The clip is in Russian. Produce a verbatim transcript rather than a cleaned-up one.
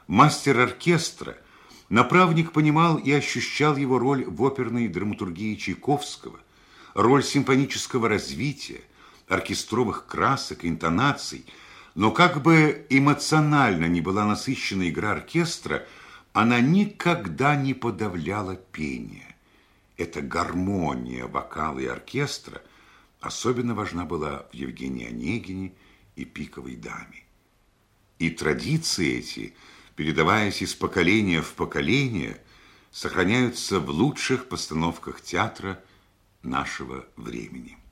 Мастер оркестра, направник понимал и ощущал его роль в оперной драматургии Чайковского, роль симфонического развития, оркестровых красок, интонаций. Но как бы эмоционально ни была насыщена игра оркестра, она никогда не подавляла пение. Эта гармония вокала и оркестра особенно важна была в Евгении Онегине и «Пиковой даме». И традиции эти, передаваясь из поколения в поколение, сохраняются в лучших постановках театра нашего времени.